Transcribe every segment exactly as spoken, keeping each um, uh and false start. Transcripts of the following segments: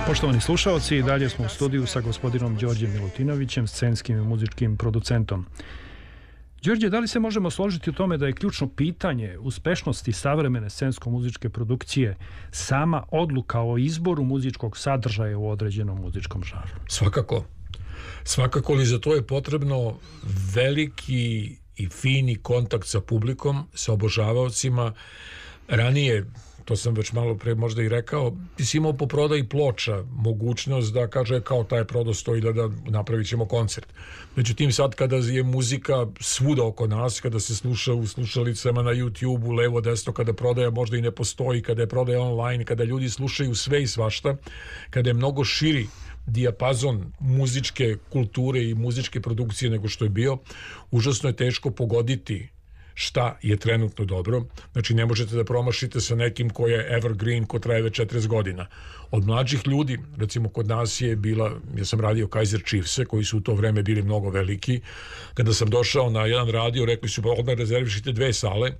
Poštovani slušalci, i dalje smo u studiju sa gospodinom Đorđem Milutinovićem, scenskim i muzičkim producentom. Đorđe, da li se možemo složiti u tome da je ključno pitanje uspešnosti savremene scensko-muzičke produkcije sama odluka o izboru muzičkog sadržaja u određenom muzičkom žanru? Svakako. Svakako, li za to je potrebno veliki i fini kontakt sa publikom, sa obožavaocima. Ranije, to sam već malo pre možda i rekao, ti si imao po prodaji ploča mogućnost da kaže kao taj prodao sto hiljada, napravit ćemo koncert. Međutim, sad kada je muzika svuda oko nas, kada se sluša u slušalicama na YouTube-u, levo, desno, kada prodaja možda i ne postoji, kada je prodaja online, kada ljudi slušaju sve i svašta, kada je mnogo širi dijapazon muzičke kulture i muzičke produkcije nego što je bio, užasno je teško pogoditi šta je trenutno dobro. Znači, ne možete da promašite sa nekim ko je evergreen, ko traje već četrdeset godina. Od mlađih ljudi, recimo kod nas je bila, ja sam radio Kaiser Chiefse, koji su u to vreme bili mnogo veliki. Kada sam došao na jedan radio, rekli su, pa odmah rezervišite dve sale.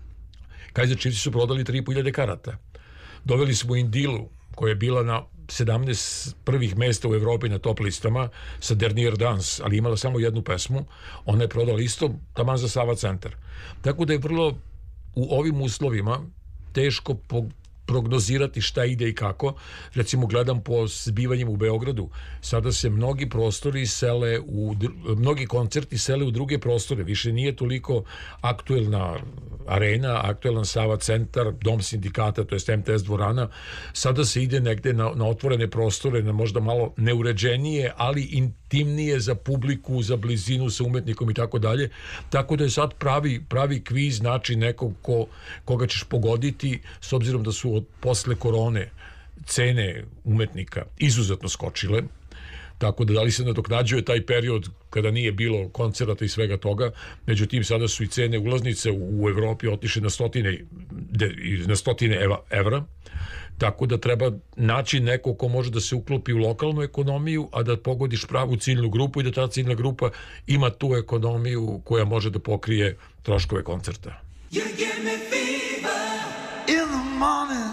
Kaiser Chiefsi su prodali tri i po hiljade karata. Doveli smo Indilu, koja je bila na sedamnaest prvih mesta u Evropi na top listama, sa Dernier Dance, ali imala samo jednu pesmu. Ona je prodala isto taman za Sava centar. Tako da je vrlo u ovim uslovima teško po prognozirati šta ide i kako. Recimo, gledam po zbivanjima u Beogradu, sada se mnogi prostori sele u, mnogi koncerti sele u druge prostore, više nije toliko aktuelna arena, aktuelan Sava centar, Dom sindikata, to jest M T S dvorana, sada se ide negde na, na otvorene prostore, na možda malo neuređenije, ali intimnije za publiku, za blizinu sa umetnikom i tako dalje, tako da je sad pravi, pravi kviz, znači nekog ko, koga ćeš pogoditi, s obzirom da su od posle korone cene umetnika izuzetno skočile, tako da da li se nadoknađuje taj period kada nije bilo koncerata i svega toga. Međutim, sada su i cene ulaznice u, u Evropi otišle na stotine, de, na stotine eva, evra, tako da treba naći neko ko može da se uklopi u lokalnu ekonomiju, a da pogodiš pravu ciljnu grupu i da ta ciljna grupa ima tu ekonomiju koja može da pokrije troškove koncerta. You give me